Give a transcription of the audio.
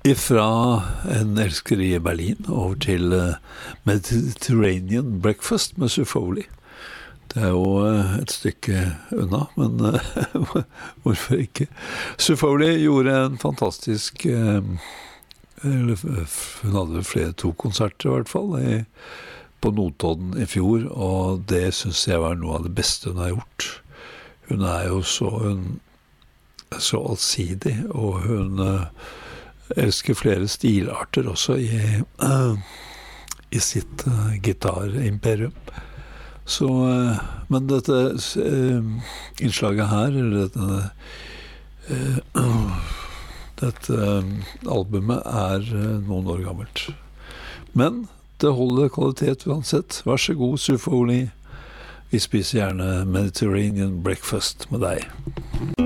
Ifra en elskeri i Berlin over til Mediterranean Breakfast med Sufoli. Det jo et stykke unna, men hvorfor ikke? Sufoli gjorde en fantastisk, hun hadde to konserter i hvert fall, på Notodden i fjor, og det synes jeg var noe av det beste hun har gjort. Hun jo så allsidig, og hun elsker flere stilarter også i sitt gitarimperium. Så, men dette innslaget her, eller dette albumet noen år gammelt. Men det holder kvalitet uansett. Vær så god, Sufoli. Vi spiser gjerne Mediterranean Breakfast med deg.